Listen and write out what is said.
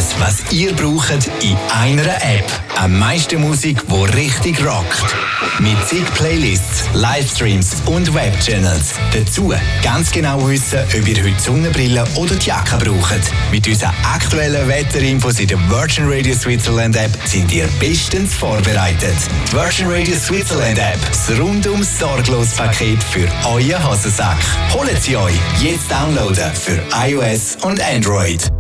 was ihr braucht, in einer App. Am meisten Musik, die richtig rockt. Mit zig Playlists, Livestreams und Webchannels. Dazu ganz genau wissen, ob ihr heute Sonnenbrille oder die Jacke braucht. Mit unseren aktuellen Wetterinfos in der Virgin Radio Switzerland App sind ihr bestens vorbereitet. Die Virgin Radio Switzerland App, das rundum sorglos Paket für euren Hosensack. Holt sie euch jetzt downloaden für iOS und Android.